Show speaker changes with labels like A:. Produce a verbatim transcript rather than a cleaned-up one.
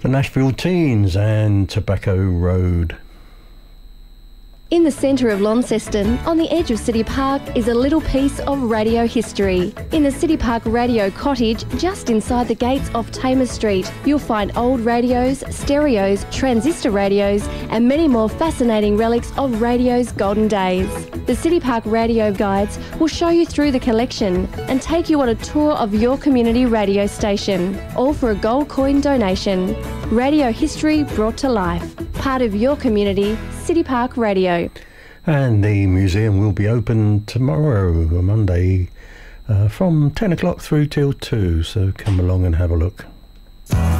A: the Nashville Teens and Tobacco Road.
B: In the centre of Launceston, on the edge of City Park, is a little piece of radio history. In the City Park Radio Cottage, just inside the gates off Tamer Street, you'll find old radios, stereos, transistor radios, and many more fascinating relics of radio's golden days. The City Park Radio Guides will show you through the collection and take you on a tour of your community radio station, all for a gold coin donation. Radio history brought to life. Part of your community, City Park Radio.
A: And the museum will be open tomorrow, Monday, uh, from ten o'clock through till two, so come along and have a look.